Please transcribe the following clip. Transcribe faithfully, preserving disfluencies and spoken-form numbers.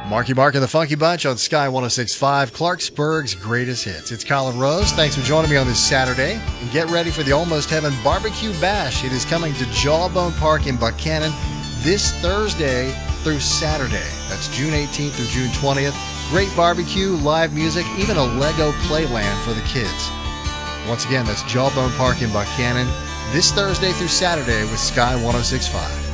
Marky Mark and the Funky Bunch on Sky one oh six point five, Clarksburg's greatest hits. It's Colin Rose. Thanks for joining me on this Saturday. And get ready for the Almost Heaven Barbecue Bash. It is coming to Jawbone Park in Buchanan this Thursday through Saturday. That's June eighteenth through June twentieth. Great barbecue, live music, even a Lego playland for the kids. Once again, that's Jawbone Park in Buchanan this Thursday through Saturday with Sky one oh six point five.